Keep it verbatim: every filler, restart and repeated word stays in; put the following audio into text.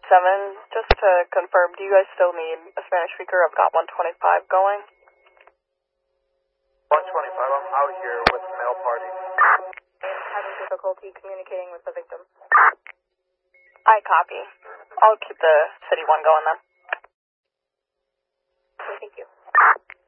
seven, just to confirm, do you guys still need a Spanish speaker? I've got one twenty-five going. one twenty-five, I'm out here with the male party. I'm having difficulty communicating with the victim. I copy. I'll keep the city one going then.